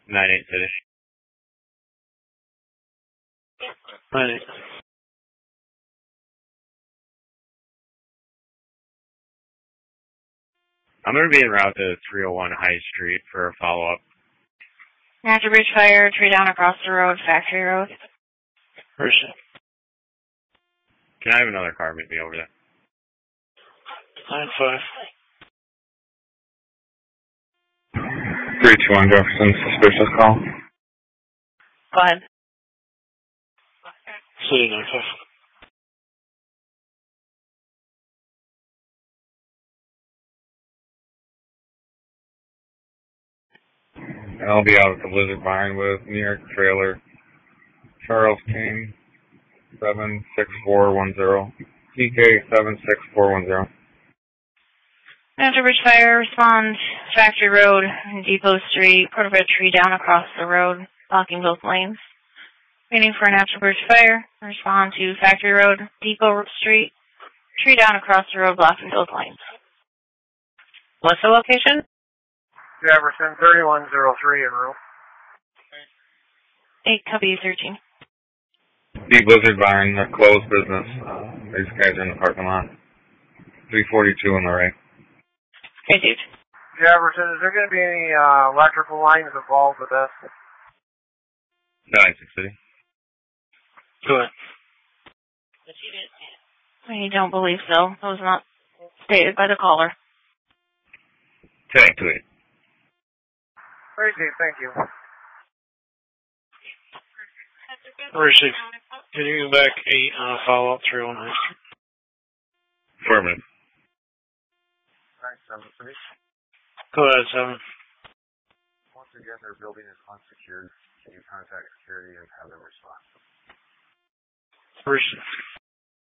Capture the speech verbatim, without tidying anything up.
nine eight City. nine eight. I'm going to be en route to three oh one High Street for a follow-up. Natural Bridge Fire, tree down across the road, Factory Road. Person. Can I have another car meet me over there? nine five. three two one Jefferson, suspicious call. Go ahead. City nine five. I'll be out at the Blizzard Barn with New York Trailer, Charles King, seven six four one zero. T K seven six four one zero. Natural Bridge Fire, respond Factory Road, Depot Street, put a tree down across the road, blocking both lanes. Waiting for a Natural Bridge Fire, respond to Factory Road, Depot Street, tree down across the road, blocking both lanes. What's the location? Jefferson, thirty-one oh three in room. eight W thirteen. The Blizzard Barn, a closed business. Uh, these guys are in the parking lot. three forty-two on the right. Hey, dude. Jefferson, is there going to be any uh, electrical lines involved with this? nine six City. Go ahead. I don't believe so. That was not stated by the caller. Thank you. Very good, thank you. Receive. Can you go back eight on a follow-up three one nine? Affirmative. Thanks, seven three. Go ahead, seven. Once again, their building is unsecured. Can you contact security and have them respond? Receive.